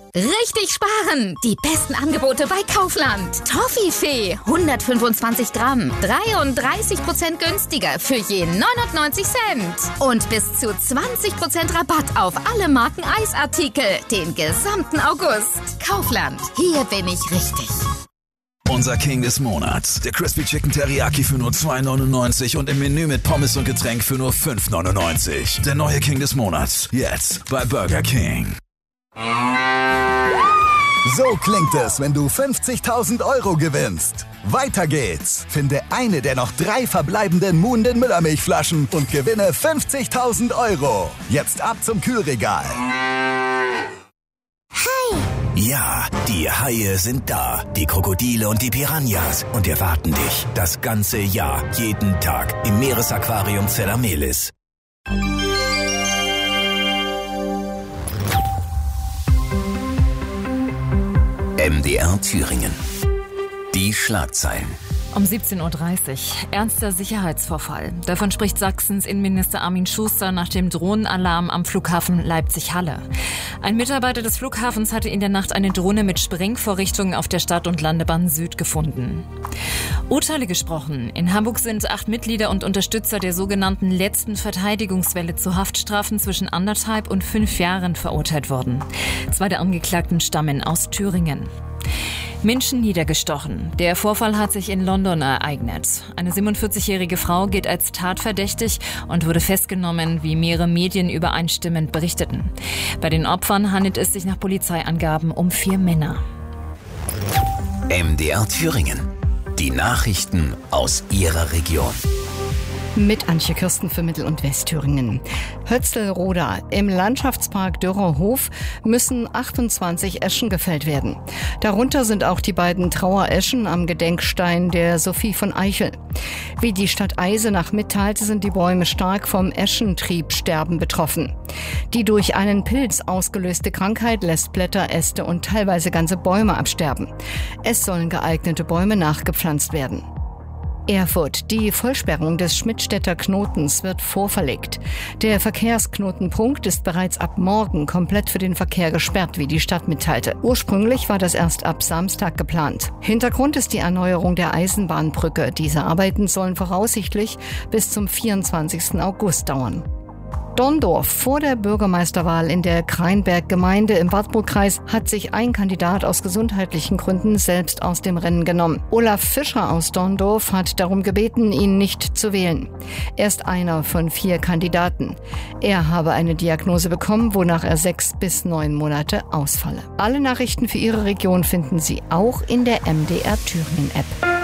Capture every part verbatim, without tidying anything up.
Richtig sparen! Die besten Angebote bei Kaufland. Toffifee, hundertfünfundzwanzig Gramm, dreiunddreißig Prozent günstiger für je neunundneunzig Cent. Und bis zu zwanzig Prozent Rabatt auf alle Marken Eisartikel den gesamten August. Kaufland, hier bin ich richtig. Unser King des Monats, der Crispy Chicken Teriyaki für nur zwei neunundneunzig und im Menü mit Pommes und Getränk für nur fünf neunundneunzig. Der neue King des Monats, jetzt bei Burger King. So klingt es, wenn du fünfzigtausend Euro gewinnst. Weiter geht's. Finde eine der noch drei verbleibenden Muhnden Müllermilchflaschen und gewinne fünfzigtausend Euro. Jetzt ab zum Kühlregal. Hi! Ja, die Haie sind da. Die Krokodile und die Piranhas. Und erwarten dich das ganze Jahr, jeden Tag im Meeresaquarium Zellamelis. M D R Thüringen. Die Schlagzeilen. Um siebzehn Uhr dreißig. Ernster Sicherheitsvorfall. Davon spricht Sachsens Innenminister Armin Schuster nach dem Drohnenalarm am Flughafen Leipzig-Halle. Ein Mitarbeiter des Flughafens hatte in der Nacht eine Drohne mit Sprengvorrichtungen auf der Stadt- und Landebahn Süd gefunden. Urteile gesprochen. In Hamburg sind acht Mitglieder und Unterstützer der sogenannten letzten Verteidigungswelle zu Haftstrafen zwischen anderthalb und fünf Jahren verurteilt worden. Zwei der Angeklagten stammen aus Thüringen. Menschen niedergestochen. Der Vorfall hat sich in London ereignet. Eine siebenundvierzigjährige Frau gilt als tatverdächtig und wurde festgenommen, wie mehrere Medien übereinstimmend berichteten. Bei den Opfern handelt es sich nach Polizeiangaben um vier Männer. M D R Thüringen. Die Nachrichten aus Ihrer Region. Mit Antje Kürsten für Mittel- und Westthüringen. Hötzlroda. Im Landschaftspark Dürrer Hof müssen achtundzwanzig Eschen gefällt werden. Darunter sind auch die beiden Trauereschen am Gedenkstein der Sophie von Eichel. Wie die Stadt Eisenach mitteilte, sind die Bäume stark vom Eschentriebsterben betroffen. Die durch einen Pilz ausgelöste Krankheit lässt Blätter, Äste und teilweise ganze Bäume absterben. Es sollen geeignete Bäume nachgepflanzt werden. Erfurt. Die Vollsperrung des Schmidtstädter Knotens wird vorverlegt. Der Verkehrsknotenpunkt ist bereits ab morgen komplett für den Verkehr gesperrt, wie die Stadt mitteilte. Ursprünglich war das erst ab Samstag geplant. Hintergrund ist die Erneuerung der Eisenbahnbrücke. Diese Arbeiten sollen voraussichtlich bis zum vierundzwanzigsten August dauern. Donndorf. Vor der Bürgermeisterwahl in der Kreinberg-Gemeinde im Wartburgkreis hat sich ein Kandidat aus gesundheitlichen Gründen selbst aus dem Rennen genommen. Olaf Fischer aus Donndorf hat darum gebeten, ihn nicht zu wählen. Er ist einer von vier Kandidaten. Er habe eine Diagnose bekommen, wonach er sechs bis neun Monate ausfalle. Alle Nachrichten für Ihre Region finden Sie auch in der M D R Thüringen-App.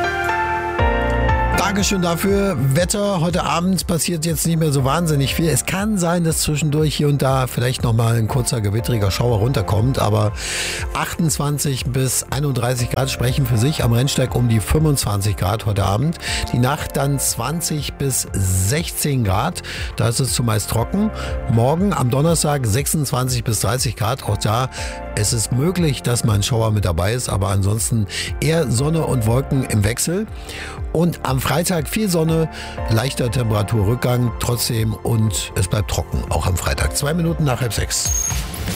Dankeschön dafür. Wetter, heute Abend passiert jetzt nicht mehr so wahnsinnig viel. Es kann sein, dass zwischendurch hier und da vielleicht nochmal ein kurzer gewittriger Schauer runterkommt, aber achtundzwanzig bis einunddreißig Grad sprechen für sich. Am Rennsteig um die fünfundzwanzig Grad heute Abend. Die Nacht dann zwanzig bis sechzehn Grad. Da ist es zumeist trocken. Morgen am Donnerstag sechsundzwanzig bis dreißig Grad. Auch da ist es möglich, dass mal ein Schauer mit dabei ist, aber ansonsten eher Sonne und Wolken im Wechsel. Und am Freitag viel Sonne, leichter Temperaturrückgang trotzdem und es bleibt trocken, auch am Freitag. Zwei Minuten nach halb sechs.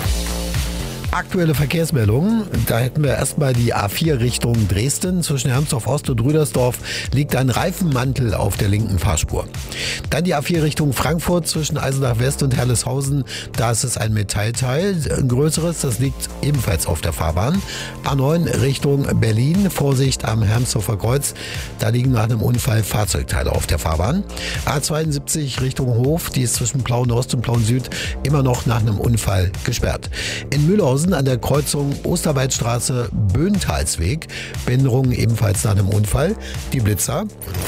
Aktuelle Verkehrsmeldungen. Da hätten wir erstmal die A vier Richtung Dresden. Zwischen Hermsdorf Ost und Rüdersdorf liegt ein Reifenmantel auf der linken Fahrspur. Dann die A vier Richtung Frankfurt zwischen Eisenach West und Herleshausen. Da ist es ein Metallteil, ein größeres, das liegt ebenfalls auf der Fahrbahn. A neun Richtung Berlin. Vorsicht am Hermsdorfer Kreuz. Da liegen nach einem Unfall Fahrzeugteile auf der Fahrbahn. A zweiundsiebzig Richtung Hof. Die ist zwischen Plauen Ost und Plauen Süd immer noch nach einem Unfall gesperrt. In Mühlhausen an der Kreuzung Osterwaldstraße Böhntalsweg. Behinderungen ebenfalls nach einem Unfall. Die Blitzer.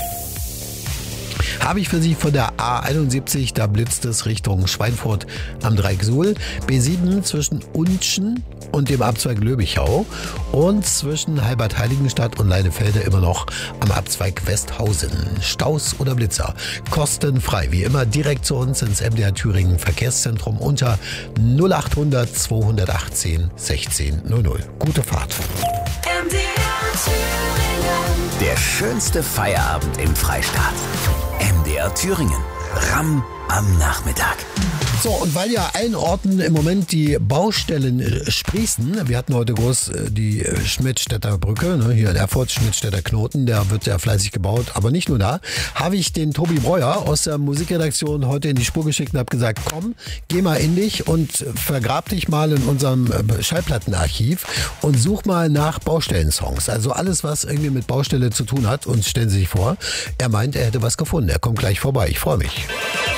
Habe ich für Sie von der A einundsiebzig, da blitzt es Richtung Schweinfurt am Dreieck Suhl. B sieben zwischen Unschen und dem Abzweig Löbichau und zwischen Halbert-Heiligenstadt und Leinefelde immer noch am Abzweig Westhausen. Staus oder Blitzer. Kostenfrei. Wie immer direkt zu uns ins M D R Thüringen Verkehrszentrum unter null achthundert zweihundertachtzehn sechzehn null null. Gute Fahrt. M D R Thüringen. Der schönste Feierabend im Freistaat. M D R W R Thüringen. Ramm am Nachmittag. So, und weil ja allen Orten im Moment die Baustellen äh, sprießen, wir hatten heute groß äh, die äh, Schmidtstädter Brücke, ne, hier in Erfurt, Schmidtstädter Knoten, der wird ja fleißig gebaut, aber nicht nur da, habe ich den Tobi Breuer aus der Musikredaktion heute in die Spur geschickt und habe gesagt, komm, geh mal in dich und vergrab dich mal in unserem äh, Schallplattenarchiv und such mal nach Baustellensongs, also alles, was irgendwie mit Baustelle zu tun hat, und stellen Sie sich vor, er meint, er hätte was gefunden, er kommt gleich vorbei, ich freue mich.